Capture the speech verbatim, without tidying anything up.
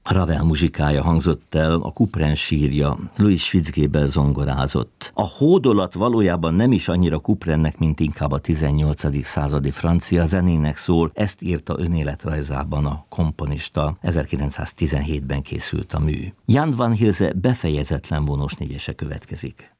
Ravel muzsikája hangzott el, a Couperin sírja, Louis Schwitzgebel zongorázott. A hódolat valójában nem is annyira Couperinnek, mint inkább a tizennyolcadik századi francia zenének szól, ezt írta önéletrajzában a komponista, ezerkilencszáztizenhétben készült a mű. Jan van Hilse befejezetlen vonós négyese következik.